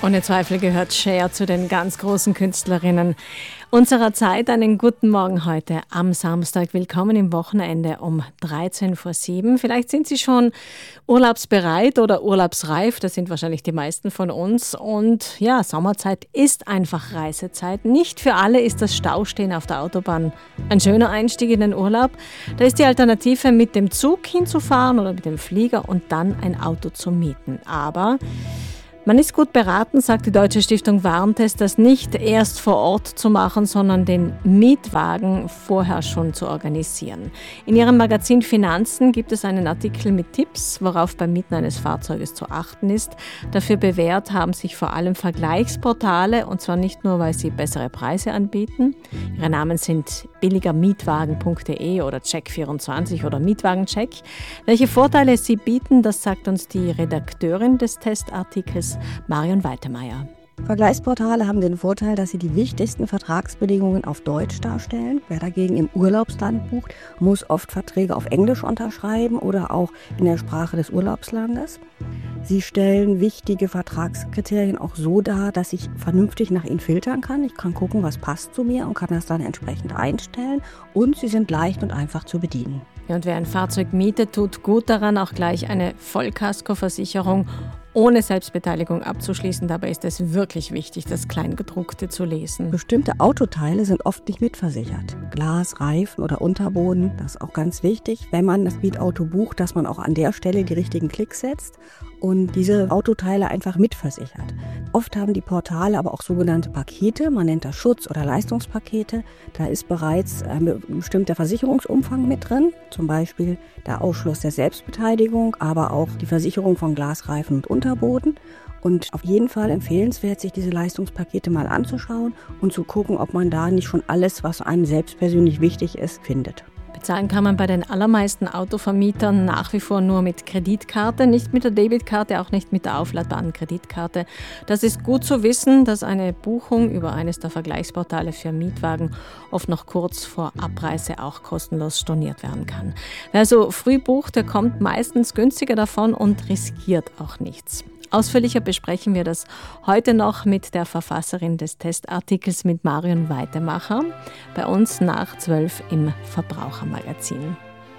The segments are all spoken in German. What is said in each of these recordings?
Ohne Zweifel gehört Cher zu den ganz großen Künstlerinnen unserer Zeit. Einen guten Morgen heute am Samstag. Willkommen im Wochenende um 13:07 Uhr. Vielleicht sind Sie schon urlaubsbereit oder urlaubsreif. Das sind wahrscheinlich die meisten von uns. Und ja, Sommerzeit ist einfach Reisezeit. Nicht für alle ist das Staustehen auf der Autobahn ein schöner Einstieg in den Urlaub. Da ist die Alternative, mit dem Zug hinzufahren oder mit dem Flieger und dann ein Auto zu mieten. Aber man ist gut beraten, sagt die Deutsche Stiftung Warentest, das nicht erst vor Ort zu machen, sondern den Mietwagen vorher schon zu organisieren. In ihrem Magazin Finanzen gibt es einen Artikel mit Tipps, worauf beim Mieten eines Fahrzeuges zu achten ist. Dafür bewährt haben sich vor allem Vergleichsportale, und zwar nicht nur, weil sie bessere Preise anbieten. Ihre Namen sind billigermietwagen.de oder Check24 oder Mietwagencheck. Welche Vorteile sie bieten, das sagt uns die Redakteurin des Testartikels, Marion Weitemeyer. Vergleichsportale haben den Vorteil, dass sie die wichtigsten Vertragsbedingungen auf Deutsch darstellen. Wer dagegen im Urlaubsland bucht, muss oft Verträge auf Englisch unterschreiben oder auch in der Sprache des Urlaubslandes. Sie stellen wichtige Vertragskriterien auch so dar, dass ich vernünftig nach ihnen filtern kann. Ich kann gucken, was passt zu mir und kann das dann entsprechend einstellen. Und sie sind leicht und einfach zu bedienen. Ja, und wer ein Fahrzeug mietet, tut gut daran, auch gleich eine Vollkaskoversicherung ohne Selbstbeteiligung abzuschließen. Dabei ist es wirklich wichtig, das Kleingedruckte zu lesen. Bestimmte Autoteile sind oft nicht mitversichert. Glas, Reifen oder Unterboden, das ist auch ganz wichtig, wenn man das Mietauto bucht, dass man auch an der Stelle die richtigen Klicks setzt und diese Autoteile einfach mitversichert. Oft haben die Portale aber auch sogenannte Pakete, man nennt das Schutz- oder Leistungspakete. Da ist bereits ein bestimmter Versicherungsumfang mit drin, zum Beispiel der Ausschluss der Selbstbeteiligung, aber auch die Versicherung von Glas, Reifen und Unterboden. Und auf jeden Fall empfehlenswert, sich diese Leistungspakete mal anzuschauen und zu gucken, ob man da nicht schon alles, was einem selbst persönlich wichtig ist, findet. Bezahlen kann man bei den allermeisten Autovermietern nach wie vor nur mit Kreditkarte, nicht mit der Debitkarte, auch nicht mit der aufladbaren Kreditkarte. Das ist gut zu wissen, dass eine Buchung über eines der Vergleichsportale für Mietwagen oft noch kurz vor Abreise auch kostenlos storniert werden kann. Wer so früh bucht, der kommt meistens günstiger davon und riskiert auch nichts. Ausführlicher besprechen wir das heute noch mit der Verfasserin des Testartikels, mit Marion Weitemacher, bei uns nach 12 im Verbrauchermagazin.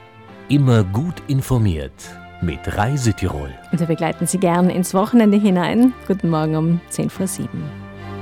Immer gut informiert mit Reisetirol. Und wir begleiten Sie gern ins Wochenende hinein. Guten Morgen um 10:07 Uhr.